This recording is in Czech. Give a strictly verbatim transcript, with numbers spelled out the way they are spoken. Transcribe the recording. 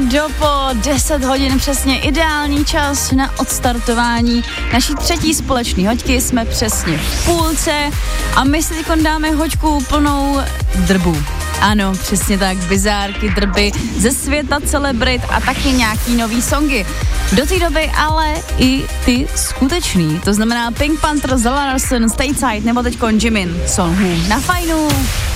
do po deset hodin přesně ideální čas na odstartování naší třetí společné hoďky. Jsme přesně v půlce a my si teď dáme hoďku plnou drbů. Ano, přesně tak, bizárky, drby ze světa celebrit a taky nějaký nový songy. Do té doby ale i ty skutečný, to znamená Pink Panther, Zala Larson, Stateside nebo teďkon Jimin, Son Who na fajnu.